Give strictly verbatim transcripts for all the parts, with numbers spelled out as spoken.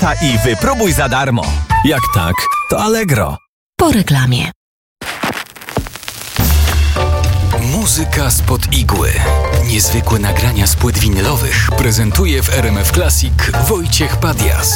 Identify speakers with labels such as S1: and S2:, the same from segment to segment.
S1: lata i wypróbuj za darmo. Jak tak, to Allegro.
S2: Po reklamie.
S3: Muzyka spod igły. Niezwykłe nagrania z płyt winylowych prezentuje w R M F Classic Wojciech Padias.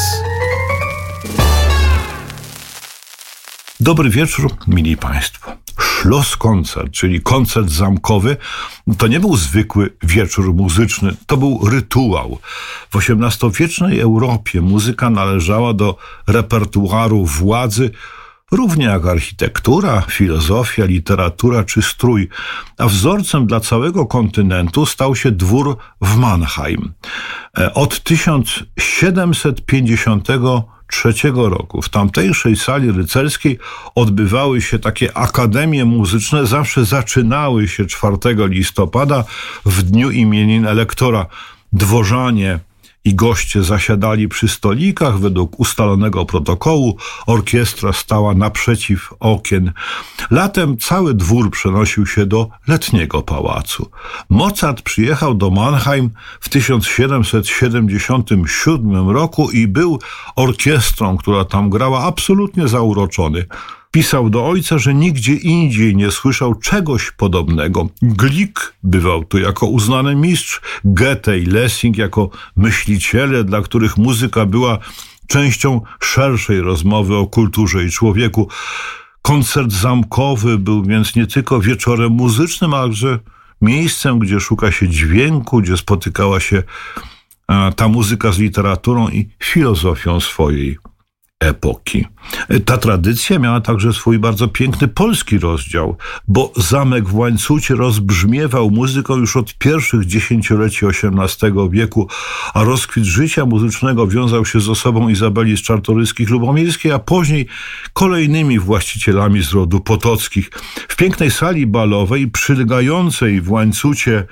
S4: Dobry wieczór, mili Państwo. Schlusskoncert, czyli koncert zamkowy, to nie był zwykły wieczór muzyczny, to był rytuał. W osiemnastowiecznej Europie muzyka należała do repertuaru władzy, równie jak architektura, filozofia, literatura czy strój, a wzorcem dla całego kontynentu stał się dwór w Mannheim. Od tysiąc siedemset pięćdziesiątego trzeciego roku w tamtejszej sali rycerskiej odbywały się takie akademie muzyczne, zawsze zaczynały się czwartego listopada w dniu imienin elektora. Dworzanie i goście zasiadali przy stolikach według ustalonego protokołu, orkiestra stała naprzeciw okien. Latem cały dwór przenosił się do letniego pałacu. Mozart przyjechał do Mannheim w tysiąc siedemset siedemdziesiątym siódmym roku i był orkiestrą, która tam grała, absolutnie zauroczony. Pisał do ojca, że nigdzie indziej nie słyszał czegoś podobnego. Gluck bywał tu jako uznany mistrz, Goethe i Lessing jako myśliciele, dla których muzyka była częścią szerszej rozmowy o kulturze i człowieku. Koncert zamkowy był więc nie tylko wieczorem muzycznym, ale także miejscem, gdzie szuka się dźwięku, gdzie spotykała się ta muzyka z literaturą i filozofią swojej epoki. Ta tradycja miała także swój bardzo piękny polski rozdział, bo zamek w Łańcucie rozbrzmiewał muzyką już od pierwszych dziesięcioleci osiemnastego wieku, a rozkwit życia muzycznego wiązał się z osobą Izabeli z Czartoryskich-Lubomirskiej, a później kolejnymi właścicielami z rodu Potockich. W pięknej sali balowej, przylegającej w Łańcucie,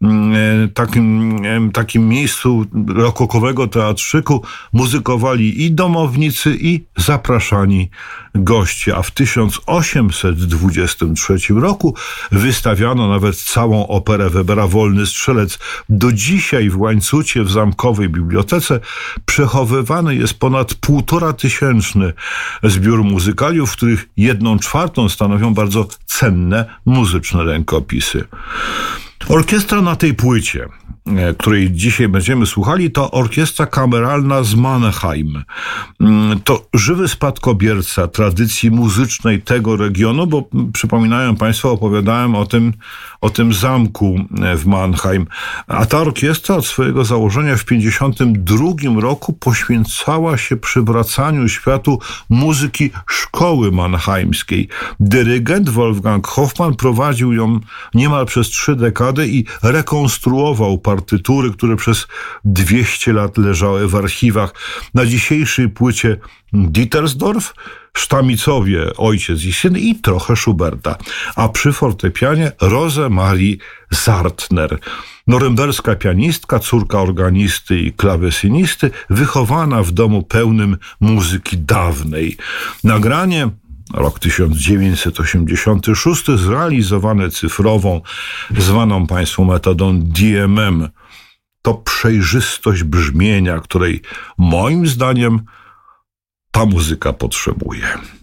S4: takim, takim miejscu rokokowego teatrzyku, muzykowali i domownicy, i zapraszani goście, a w tysiąc osiemset dwudziestym trzecim roku wystawiano nawet całą operę Webera Wolny Strzelec. Do dzisiaj w Łańcucie, w zamkowej bibliotece, przechowywany jest ponad półtora tysięczny zbiór muzykaliów, w których jedną czwartą stanowią bardzo cenne muzyczne rękopisy. Orkiestra na tej płycie, której dzisiaj będziemy słuchali, to orkiestra kameralna z Mannheim. To żywy spadkobierca tradycji muzycznej tego regionu, bo przypominają Państwo, opowiadałem o tym, o tym zamku w Mannheim. A ta orkiestra od swojego założenia w pięćdziesiątym drugim roku poświęcała się przywracaniu światu muzyki szkoły mannheimskiej. Dyrygent Wolfgang Hofmann prowadził ją niemal przez trzy dekady i rekonstruował partytury, które przez dwieście lat leżały w archiwach. Na dzisiejszej płycie Dittersdorf, Sztamicowie, ojciec i syn i trochę Schuberta, a przy fortepianie Rosemarie Sartner, norymberska pianistka, córka organisty i klawesynisty, wychowana w domu pełnym muzyki dawnej. Nagranie rok tysiąc dziewięćset osiemdziesiąty szósty, zrealizowane cyfrową, zwaną Państwu metodą D M M. To przejrzystość brzmienia, której moim zdaniem ta muzyka potrzebuje.